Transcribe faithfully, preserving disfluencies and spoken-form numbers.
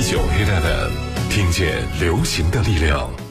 九 hit F M， 听见流行的力量。